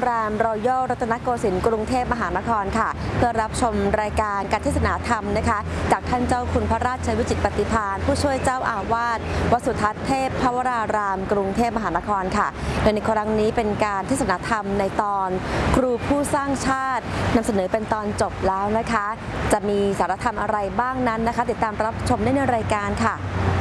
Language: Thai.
แรมรอยัลรัตนโกสินทร์กรุงเทพมหานครค่ะเพื่อรับชมรายการการเทศนาธรรมนะคะจากท่านเจ้าคุณพระราชวิจิตรปฏิภาณผู้ช่วยเจ้าอาวาสวัดสุทัศน์เทพภวรารามกรุงเทพมหานครค่ะโดยในครั้งนี้เป็นการเทศนาธรรมในตอนครูผู้สร้างชาตินำเสนอเป็นตอนจบแล้วนะคะจะมีสาระธรรมอะไรบ้างนั้นนะคะติดตามรับชมได้ในรายการค่ะ